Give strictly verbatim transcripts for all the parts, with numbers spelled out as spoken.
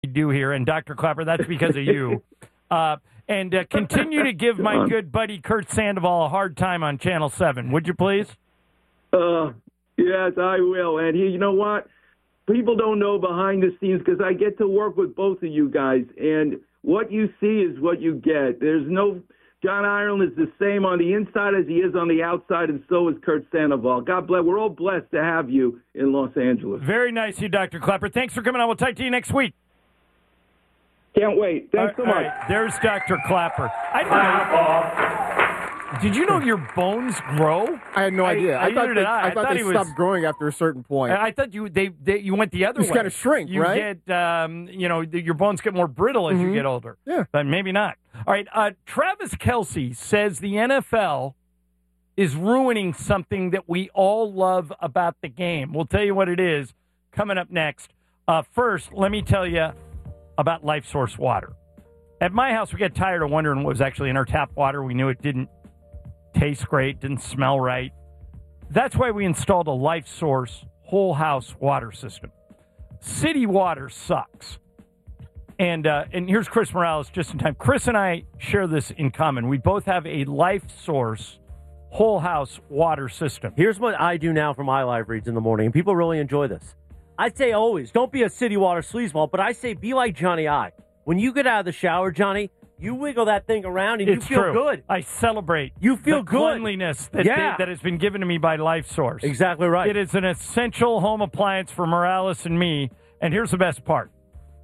do here. And Doctor Clapper, that's because of you. Uh, and uh, continue to give my good buddy Kurt Sandoval a hard time on Channel seven. Would you please? Uh, yes, I will. And he, you know what? People don't know behind the scenes because I get to work with both of you guys. And what you see is what you get. There's no... John Ireland is the same on the inside as he is on the outside, and so is Kurt Sandoval. God bless. We're all blessed to have you in Los Angeles. Very nice of you, Doctor Clapper. Thanks for coming on. We'll talk to you next week. Can't wait. Thanks all, so much. All right. There's Doctor Clapper. I Did you know your bones grow? I had no I, idea. I, I thought they, I. I I thought thought they was, stopped growing after a certain point. I thought you they, they you went the other you way. You kind of shrink, you right? Get, um, you know, your bones get more brittle as mm-hmm. you get older. Yeah. But maybe not. All right. Uh, Travis Kelce says the N F L is ruining something that we all love about the game. We'll tell you what it is coming up next. Uh, first, let me tell you about Life Source Water. At my house, we got tired of wondering what was actually in our tap water. We knew it didn't taste great, didn't smell right. That's why we installed a Life Source whole house water system. City water sucks. And uh, and here's Chris Morales just in time. Chris and I share this in common. We both have a Life Source whole house water system. Here's what I do now for my live reads in the morning, and people really enjoy this. I say always, don't be a City Water sleazeball, but I say be like Johnny I. When you get out of the shower, Johnny, you wiggle that thing around and it's you feel true. good. I celebrate you feel the good. cleanliness that, yeah. they, that has been given to me by Life Source. Exactly right. It is an essential home appliance for Morales and me. And here's the best part.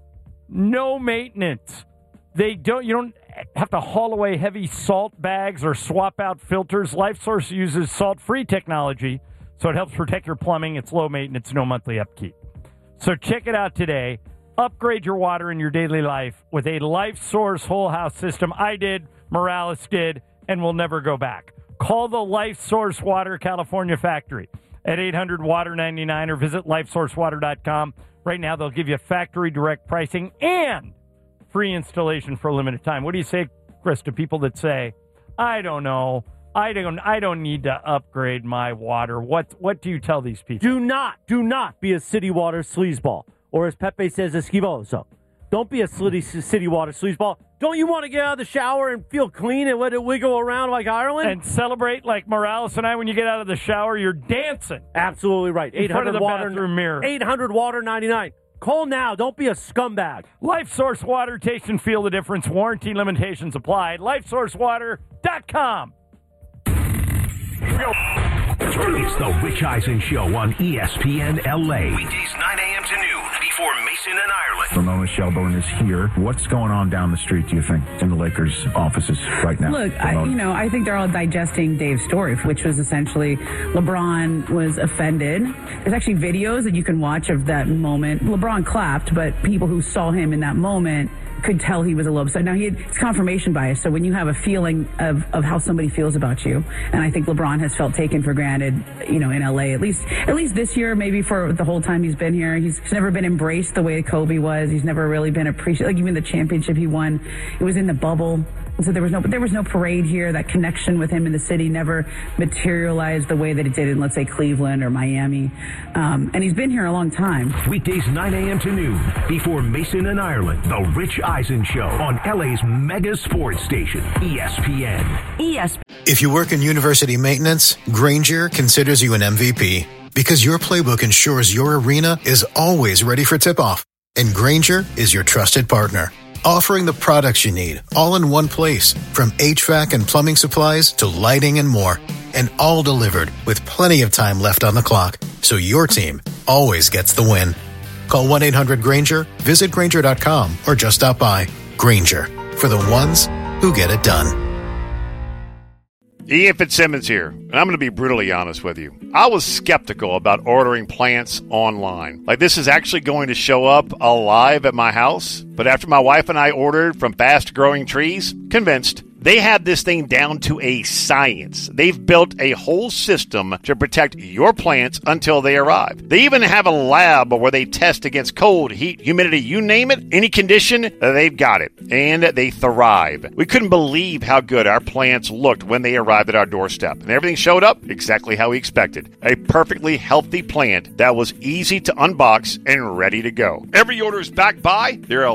No maintenance. They don't. You don't have to haul away heavy salt bags or swap out filters. Life Source uses salt-free technology, so it helps protect your plumbing. It's low maintenance, no monthly upkeep. So check it out today. Upgrade your water in your daily life with a Life Source whole house system. I did, Morales did, and we'll never go back. Call the Life Source Water California factory at eight hundred water ninety-nine or visit life source water dot com. Right now, they'll give you factory direct pricing and free installation for a limited time. What do you say, Chris, to people that say, I don't know, I don't I don't need to upgrade my water? What what do you tell these people? Do not, do not be a City Water sleazeball. Or as Pepe says, esquivoso. Don't be a city, city water sleazeball. Don't you want to get out of the shower and feel clean and let it wiggle around like Ireland? And celebrate like Morales and I when you get out of the shower, you're dancing. Absolutely right. In front of the water, bathroom mirror. eight hundred water ninety-nine. Call now. Don't be a scumbag. Life Source Water. Taste and feel the difference. Warranty limitations applied. life source water dot com. It's the Rich Eisen Show on E S P N L A. Weekdays nine a.m. to noon before Mason and Ireland. Ramona Shelburne is here. What's going on down the street, do you think, in the Lakers offices right now? Look, I, you know, I think they're all digesting Dave's story, which was essentially LeBron was offended. There's actually videos that you can watch of that moment. LeBron clapped, but people who saw him in that moment could tell he was a little upset. Now, he had, it's confirmation bias, so when you have a feeling of, of how somebody feels about you, and I think LeBron has felt taken for granted, you know, in L A, at least at least this year, maybe for the whole time he's been here. He's, he's never been embraced the way Kobe was. He's never really been appreciated. Like even the championship he won, it was in the bubble. So there was no, there was no parade here. That connection with him in the city never materialized the way that it did in, let's say, Cleveland or Miami. Um, and he's been here a long time. Weekdays nine a.m. to noon before Mason and Ireland. The Rich Eisen Show on L A's mega sports station, E S P N. E S P N. If you work in university maintenance, Grainger considers you an M V P because your playbook ensures your arena is always ready for tip-off. And Grainger is your trusted partner, offering the products you need all in one place, from H V A C and plumbing supplies to lighting and more, and all delivered with plenty of time left on the clock, so your team always gets the win. Call one eight hundred Grainger, visit Grainger dot com, or just stop by. Grainger, for the ones who get it done. Ian Fitzsimmons here, and I'm going to be brutally honest with you. I was skeptical about ordering plants online. Like, this is actually going to show up alive at my house. But after my wife and I ordered from Fast Growing Trees, convinced. They have this thing down to a science. They've built a whole system to protect your plants until they arrive. They even have a lab where they test against cold, heat, humidity, you name it, any condition, they've got it. And they thrive. We couldn't believe how good our plants looked when they arrived at our doorstep. And everything showed up exactly how we expected. A perfectly healthy plant that was easy to unbox and ready to go. Every order is backed by their